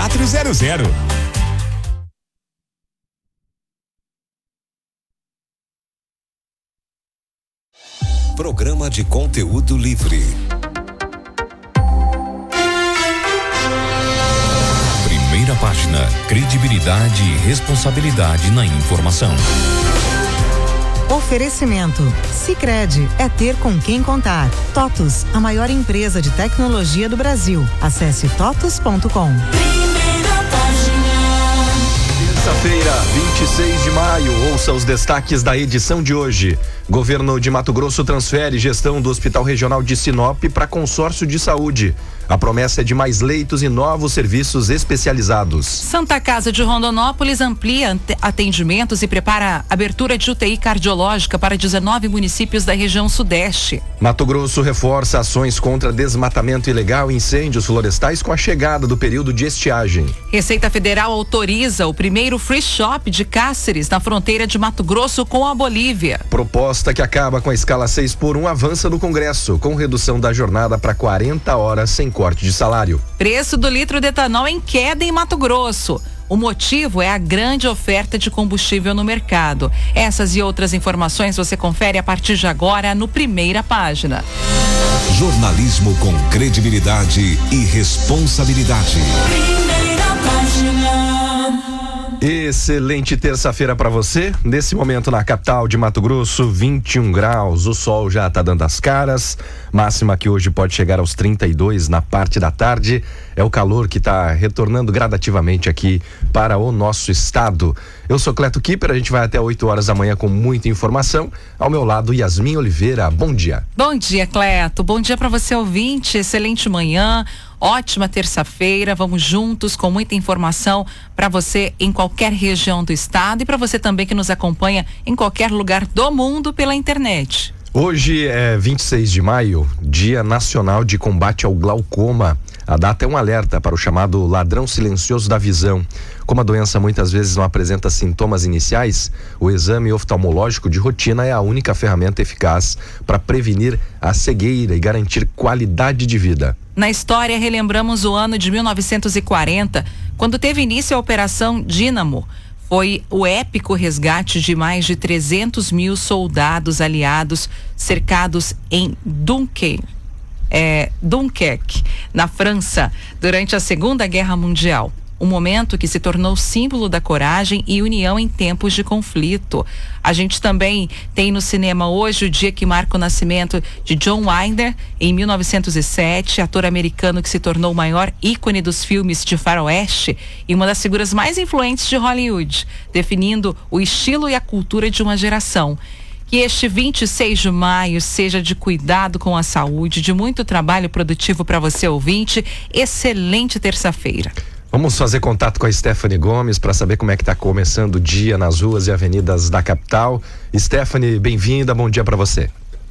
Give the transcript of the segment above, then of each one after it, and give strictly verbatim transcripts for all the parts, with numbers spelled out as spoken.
quatro zero zero. Programa de conteúdo livre. Primeira página, credibilidade e responsabilidade na informação. Oferecimento. Sicredi é ter com quem contar. TOTUS, a maior empresa de tecnologia do Brasil. Acesse totus ponto com. Terça-feira, vinte e seis de maio, ouça os destaques da edição de hoje. Governo de Mato Grosso transfere gestão do Hospital Regional de Sinop para consórcio de saúde. A promessa é de mais leitos e novos serviços especializados. Santa Casa de Rondonópolis amplia atendimentos e prepara a abertura de U T I cardiológica para dezenove municípios da região sudeste. Mato Grosso reforça ações contra desmatamento ilegal e incêndios florestais com a chegada do período de estiagem. Receita Federal autoriza o primeiro free shop de Cáceres na fronteira de Mato Grosso com a Bolívia. Proposta que acaba com a escala seis por um avança no Congresso, com redução da jornada para quarenta horas sem corte de salário. Preço do litro de etanol em queda em Mato Grosso. O motivo é a grande oferta de combustível no mercado. Essas e outras informações você confere a partir de agora no Primeira Página. Jornalismo com credibilidade e responsabilidade. Primeira Página. Excelente terça-feira para você. Nesse momento na capital de Mato Grosso, vinte e um graus. O sol já tá dando as caras. Máxima que hoje pode chegar aos trinta e dois na parte da tarde. É o calor que está retornando gradativamente aqui para o nosso estado. Eu sou Cleto Kipper, a gente vai até oito horas da manhã com muita informação. Ao meu lado, Yasmin Oliveira. Bom dia. Bom dia, Cleto. Bom dia para você, ouvinte. Excelente manhã. Ótima terça-feira, vamos juntos com muita informação para você em qualquer região do estado e para você também que nos acompanha em qualquer lugar do mundo pela internet. Hoje é vinte e seis de maio, Dia Nacional de Combate ao Glaucoma. A data é um alerta para o chamado ladrão silencioso da visão. Como a doença muitas vezes não apresenta sintomas iniciais, o exame oftalmológico de rotina é a única ferramenta eficaz para prevenir a cegueira e garantir qualidade de vida. Na história, relembramos o ano de mil novecentos e quarenta, quando teve início a Operação Dínamo. Foi o épico resgate de mais de trezentos mil soldados aliados cercados em Dunkerque, é, Dunkerque, na França, durante a Segunda Guerra Mundial. Um momento que se tornou símbolo da coragem e união em tempos de conflito. A gente também tem no cinema hoje o dia que marca o nascimento de John Wilder, em mil novecentos e sete, ator americano que se tornou o maior ícone dos filmes de faroeste e uma das figuras mais influentes de Hollywood, definindo o estilo e a cultura de uma geração. Que este vinte e seis de maio seja de cuidado com a saúde, de muito trabalho produtivo para você, ouvinte. Excelente terça-feira. Vamos fazer contato com a Stephanie Gomes para saber como é que está começando o dia nas ruas e avenidas da capital. Stephanie, bem-vinda, bom dia para você.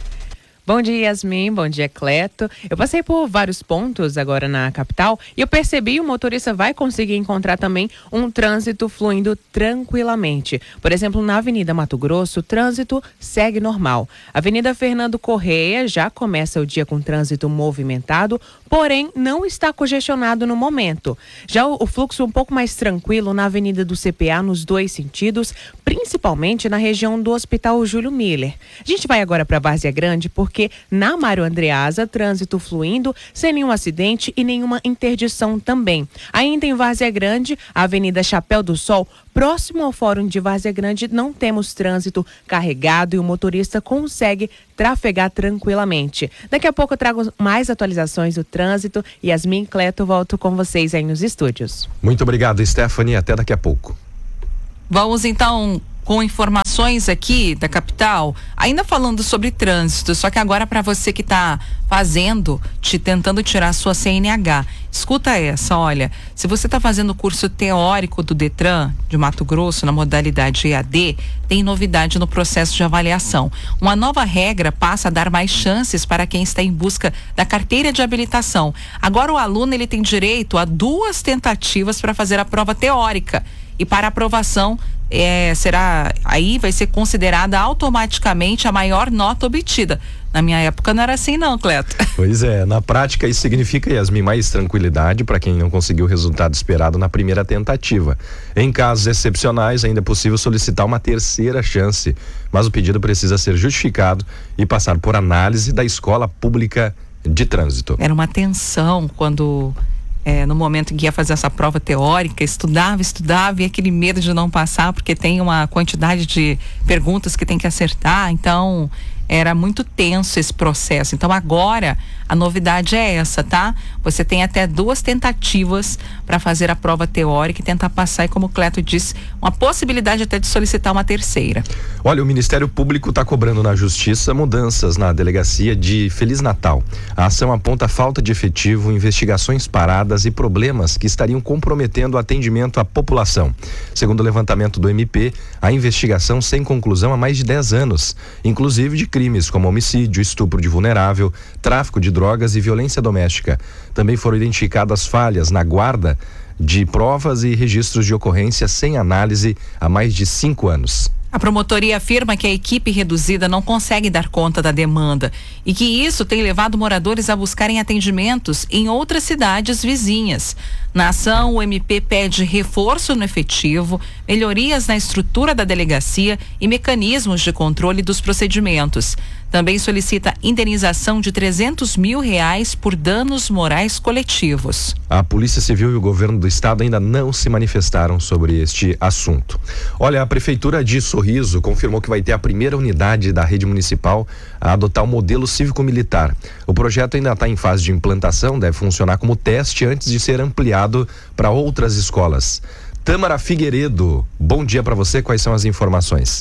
Bom dia, Yasmin. Bom dia, Cleto. Eu passei por vários pontos agora na capital e eu percebi que o motorista vai conseguir encontrar também um trânsito fluindo tranquilamente. Por exemplo, na Avenida Mato Grosso, o trânsito segue normal. Avenida Fernando Correia já começa o dia com trânsito movimentado, porém não está congestionado no momento. Já o, o fluxo um pouco mais tranquilo na Avenida do C P A nos dois sentidos, principalmente na região do Hospital Júlio Miller. A gente vai agora para Várzea Grande porque Porque na Mário Andreasa, trânsito fluindo, sem nenhum acidente e nenhuma interdição também. Ainda em Várzea Grande, a Avenida Chapéu do Sol, próximo ao Fórum de Várzea Grande, não temos trânsito carregado e o motorista consegue trafegar tranquilamente. Daqui a pouco eu trago mais atualizações do trânsito. Yasmin, Cleto, volto com vocês aí nos estúdios. Muito obrigado, Stephanie. Até daqui a pouco. Vamos então com informações aqui da capital, ainda falando sobre trânsito, só que agora para você que está fazendo, te tentando tirar a sua C N H, escuta essa, olha, se você está fazendo o curso teórico do Detran de Mato Grosso na modalidade E A D, tem novidade no processo de avaliação. Uma nova regra passa a dar mais chances para quem está em busca da carteira de habilitação. Agora o aluno ele tem direito a duas tentativas para fazer a prova teórica. e para aprovação é, será, aí vai ser considerada automaticamente a maior nota obtida. Na minha época não era assim não, Cleto. Pois é, na prática isso significa, Yasmin, mais tranquilidade para quem não conseguiu o resultado esperado na primeira tentativa. Em casos excepcionais, ainda é possível solicitar uma terceira chance, mas o pedido precisa ser justificado e passar por análise da escola pública de trânsito. Era uma tensão quando... É, no momento em que ia fazer essa prova teórica, estudava, estudava e aquele medo de não passar, porque tem uma quantidade de perguntas que tem que acertar, então era muito tenso esse processo. Então agora a novidade é essa, tá? Você tem até duas tentativas para fazer a prova teórica e tentar passar, e como o Cleto disse, uma possibilidade até de solicitar uma terceira. Olha, o Ministério Público está cobrando na Justiça mudanças na delegacia de Feliz Natal. A ação aponta falta de efetivo, investigações paradas e problemas que estariam comprometendo o atendimento à população. Segundo o levantamento do M P, a investigação sem conclusão há mais de dez anos, inclusive de crimes como homicídio, estupro de vulnerável, tráfico de drogas e violência doméstica. Também foram identificadas falhas na guarda de provas e registros de ocorrência sem análise há mais de cinco anos. A promotoria afirma que a equipe reduzida não consegue dar conta da demanda e que isso tem levado moradores a buscarem atendimentos em outras cidades vizinhas. Na ação, o M P pede reforço no efetivo, melhorias na estrutura da delegacia e mecanismos de controle dos procedimentos. Também solicita indenização de trezentos mil reais por danos morais coletivos. A Polícia Civil e o governo do estado ainda não se manifestaram sobre este assunto. Olha, a Prefeitura de Sorriso confirmou que vai ter a primeira unidade da rede municipal a adotar o modelo cívico-militar. O projeto ainda está em fase de implantação, deve funcionar como teste antes de ser ampliado para outras escolas. Tâmara Figueiredo, bom dia para você, quais são as informações?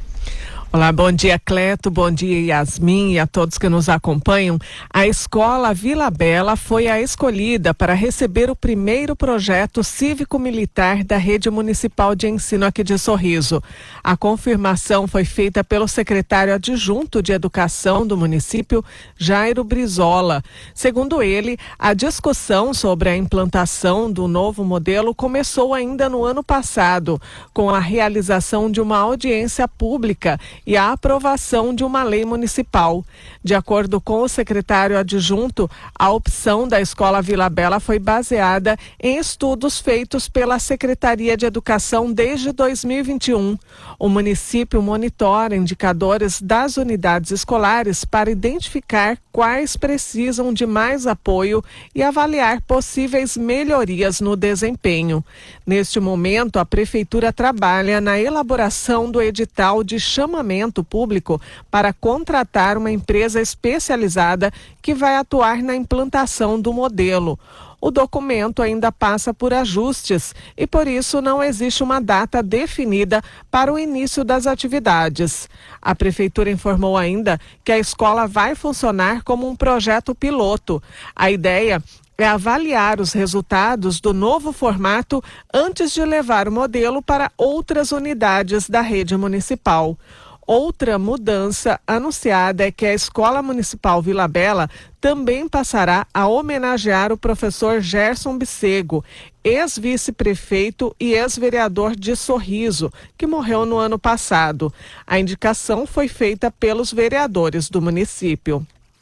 Olá, bom dia, Cleto, bom dia, Yasmin, e a todos que nos acompanham. A escola Vila Bela foi a escolhida para receber o primeiro projeto cívico-militar da rede municipal de ensino aqui de Sorriso. A confirmação foi feita pelo secretário adjunto de educação do município, Jairo Brizola. Segundo ele, a discussão sobre a implantação do novo modelo começou ainda no ano passado, com a realização de uma audiência pública e a aprovação de uma lei municipal. De acordo com o secretário adjunto, a opção da Escola Vila Bela foi baseada em estudos feitos pela Secretaria de Educação desde dois mil e vinte e um. O município monitora indicadores das unidades escolares para identificar quais precisam de mais apoio e avaliar possíveis melhorias no desempenho. Neste momento, a Prefeitura trabalha na elaboração do edital de chamamento público para contratar uma empresa especializada que vai atuar na implantação do modelo. O documento ainda passa por ajustes e, por isso, não existe uma data definida para o início das atividades. A Prefeitura informou ainda que a escola vai funcionar como um projeto piloto. A ideia é avaliar os resultados do novo formato antes de levar o modelo para outras unidades da rede municipal. Outra mudança anunciada é que a Escola Municipal Vila Bela também passará a homenagear o professor Gerson Bissego, ex-vice-prefeito e ex-vereador de Sorriso, que morreu no ano passado. A indicação foi feita pelos vereadores do município.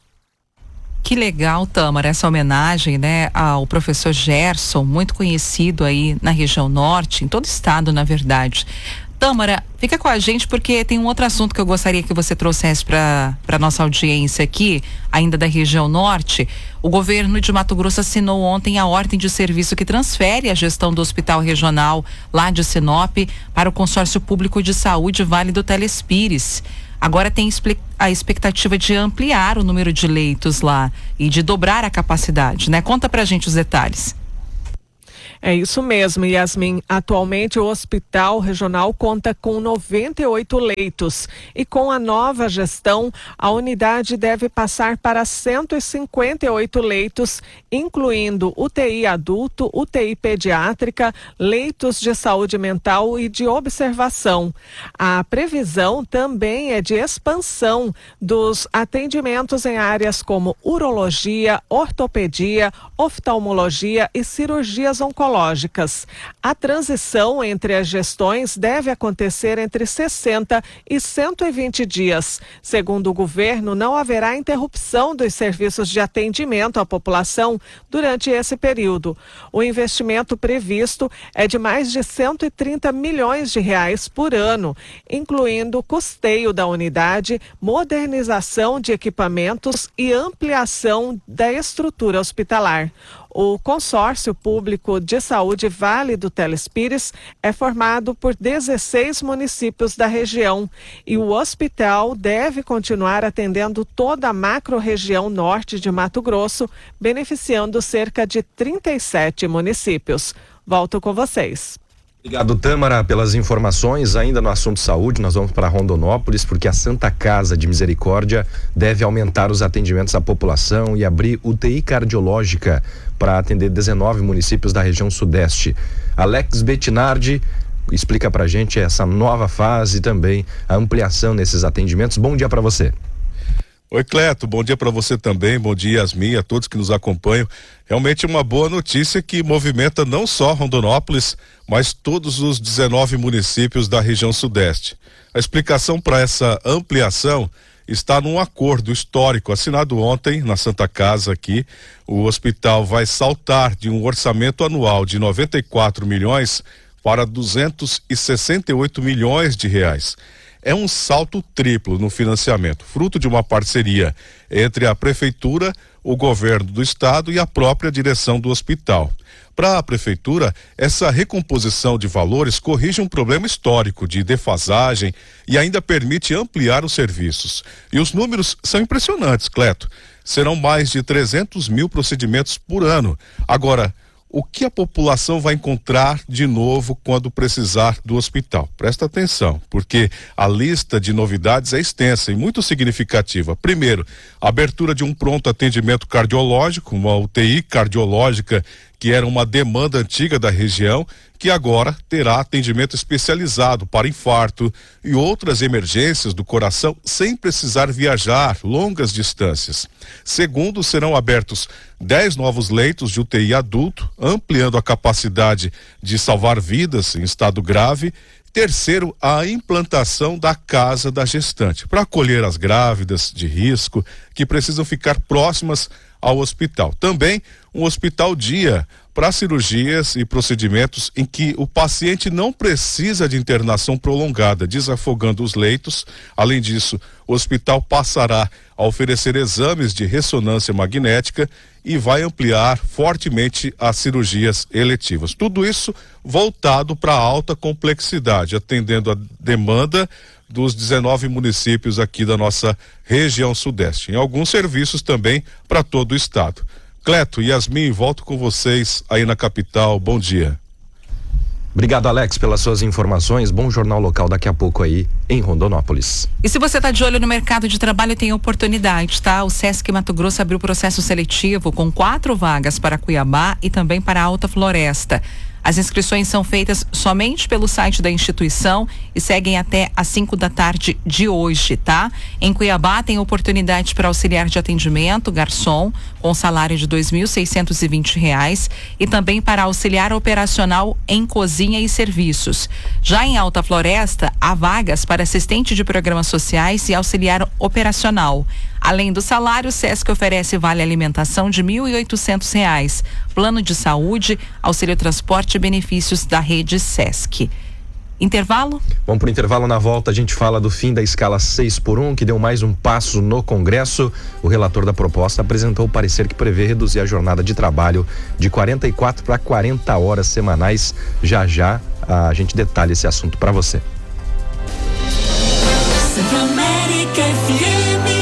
Que legal, Tâmara, essa homenagem, né, ao professor Gerson, muito conhecido aí na região norte, em todo o estado, na verdade. Tâmara, fica com a gente porque tem um outro assunto que eu gostaria que você trouxesse para para nossa audiência aqui, ainda da região norte. O governo de Mato Grosso assinou ontem a ordem de serviço que transfere a gestão do Hospital Regional lá de Sinop para o Consórcio Público de Saúde Vale do Telespires. Agora tem a expectativa de ampliar o número de leitos lá e de dobrar a capacidade, né? Conta pra gente os detalhes. É isso mesmo, Yasmin. Atualmente o Hospital Regional conta com noventa e oito leitos e com a nova gestão a unidade deve passar para cento e cinquenta e oito leitos, incluindo U T I adulto, U T I pediátrica, leitos de saúde mental e de observação. A previsão também é de expansão dos atendimentos em áreas como urologia, ortopedia, oftalmologia e cirurgias oncológicas tecnológicas. A transição entre as gestões deve acontecer entre sessenta e cento e vinte dias. Segundo o governo, não haverá interrupção dos serviços de atendimento à população durante esse período. O investimento previsto é de mais de cento e trinta milhões de reais por ano, incluindo custeio da unidade, modernização de equipamentos e ampliação da estrutura hospitalar. O Consórcio Público de Saúde Vale do Telespires é formado por dezesseis municípios da região e o hospital deve continuar atendendo toda a macro-região norte de Mato Grosso, beneficiando cerca de trinta e sete municípios. Volto com vocês. Obrigado, Tâmara, pelas informações. Ainda no assunto saúde, nós vamos para Rondonópolis, porque a Santa Casa de Misericórdia deve aumentar os atendimentos à população e abrir U T I cardiológica para atender dezenove municípios da região sudeste. Alex Bettinardi explica pra gente essa nova fase e também a ampliação nesses atendimentos. Bom dia para você. Oi, Cleto, bom dia para você também, bom dia, Yasmin, a todos que nos acompanham. Realmente uma boa notícia que movimenta não só Rondonópolis, mas todos os dezenove municípios da região sudeste. A explicação para essa ampliação está num acordo histórico assinado ontem na Santa Casa aqui. O hospital vai saltar de um orçamento anual de noventa e quatro milhões para duzentos e sessenta e oito milhões de reais. É um salto triplo no financiamento, fruto de uma parceria entre a prefeitura, o governo do estado e a própria direção do hospital. Para a prefeitura, essa recomposição de valores corrige um problema histórico de defasagem e ainda permite ampliar os serviços. E os números são impressionantes, Cleto. Serão mais de trezentos mil procedimentos por ano. Agora, o que a população vai encontrar de novo quando precisar do hospital? Presta atenção, porque a lista de novidades é extensa e muito significativa. Primeiro, a abertura de um pronto atendimento cardiológico, uma U T I cardiológica, que era uma demanda antiga da região, que agora terá atendimento especializado para infarto e outras emergências do coração sem precisar viajar longas distâncias. Segundo, serão abertos dez novos leitos de U T I adulto, ampliando a capacidade de salvar vidas em estado grave. Terceiro, a implantação da casa da gestante, para acolher as grávidas de risco que precisam ficar próximas ao hospital. Também um hospital dia para cirurgias e procedimentos em que o paciente não precisa de internação prolongada, desafogando os leitos. Além disso, o hospital passará a oferecer exames de ressonância magnética e vai ampliar fortemente as cirurgias eletivas. Tudo isso voltado para alta complexidade, atendendo a demanda dos dezenove municípios aqui da nossa região sudeste. Em alguns serviços também para todo o estado. Cleto, Yasmin, volto com vocês aí na capital. Bom dia. Obrigado, Alex, pelas suas informações. Bom jornal local daqui a pouco aí em Rondonópolis. E se você está de olho no mercado de trabalho, tem oportunidade, tá? O Sesc Mato Grosso abriu processo seletivo com quatro vagas para Cuiabá e também para Alta Floresta. As inscrições são feitas somente pelo site da instituição e seguem até às cinco da tarde de hoje, tá? Em Cuiabá tem oportunidade para auxiliar de atendimento, garçom, com salário de dois mil seiscentos e vinte reais e também para auxiliar operacional em cozinha e serviços. Já em Alta Floresta, há vagas para assistente de programas sociais e auxiliar operacional. Além do salário, o Sesc oferece vale alimentação de mil e oitocentos reais, plano de saúde, auxílio transporte e benefícios da rede Sesc. Intervalo? Vamos para o intervalo. Na volta a gente fala do fim da escala seis por um, que deu mais um passo no Congresso. O relator da proposta apresentou o parecer que prevê reduzir a jornada de trabalho de quarenta e quatro para quarenta horas semanais. Já já a gente detalha esse assunto para você. Centro-América F M.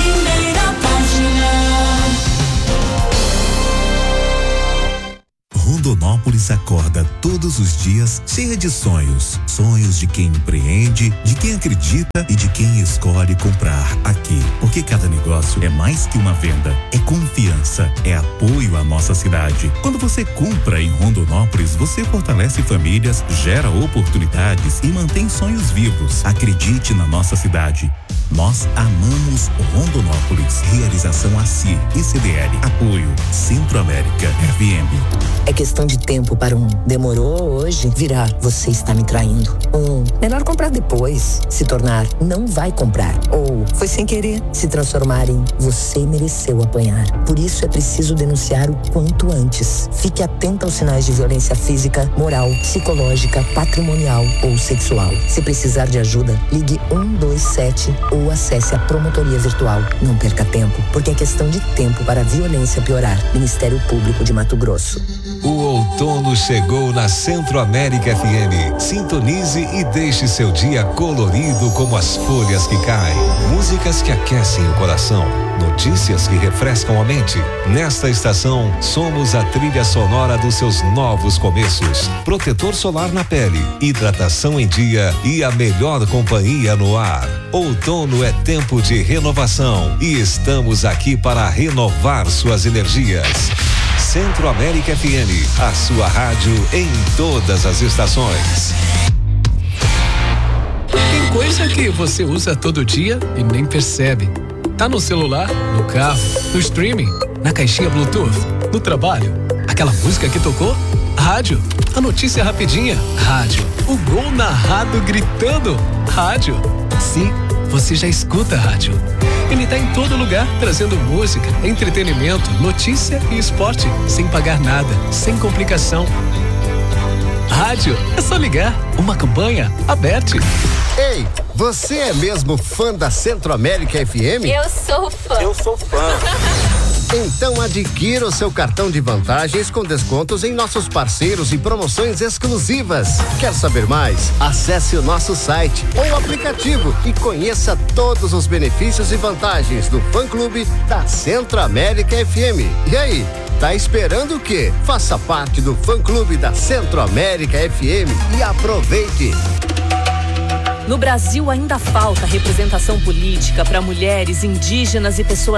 Rondonópolis acorda todos os dias cheia de sonhos. Sonhos de quem empreende, de quem acredita e de quem escolhe comprar aqui. Porque cada negócio é mais que uma venda, é confiança, é apoio à nossa cidade. Quando você compra em Rondonópolis, você fortalece famílias, gera oportunidades e mantém sonhos vivos. Acredite na nossa cidade. Nós amamos Rondonópolis. Realização A C I e C D L. Apoio Centro-América F M. É questão de tempo para um demorou hoje virar você está me traindo. Um melhor comprar depois, se tornar não vai comprar. Ou foi sem querer se transformar em você mereceu apanhar. Por isso é preciso denunciar o quanto antes. Fique atenta aos sinais de violência física, moral, psicológica, patrimonial ou sexual. Se precisar de ajuda, ligue um dois sete ou acesse a promotoria virtual. Não perca tempo, porque é questão de tempo para a violência piorar. Ministério Público de Mato Grosso. O outono chegou na Centro-América F M. Sintonize e deixe seu dia colorido como as folhas que caem. Músicas que aquecem o coração. Notícias que refrescam a mente. Nesta estação, somos a trilha sonora dos seus novos começos. Protetor solar na pele, hidratação em dia e a melhor companhia no ar. Outono é tempo de renovação e estamos aqui para renovar suas energias. Centro-América F M, a sua rádio em todas as estações. Tem coisa que você usa todo dia e nem percebe. Tá no celular, no carro, no streaming, na caixinha Bluetooth, no trabalho. Aquela música que tocou? Rádio. A notícia rapidinha? Rádio. O gol narrado gritando? Rádio. Sim, você já escuta rádio. Ele tá em todo lugar, trazendo música, entretenimento, notícia e esporte, sem pagar nada, sem complicação. Rádio, é só ligar. Uma campanha aberta. Ei, você é mesmo fã da Centro-América F M? Eu sou fã. Eu sou fã. Então adquira o seu cartão de vantagens com descontos em nossos parceiros e promoções exclusivas. Quer saber mais? Acesse o nosso site ou aplicativo e conheça todos os benefícios e vantagens do fã-clube da Centro-América F M. E aí, tá esperando o quê? Faça parte do fã-clube da Centro-América F M e aproveite! No Brasil ainda falta representação política para mulheres, indígenas e pessoas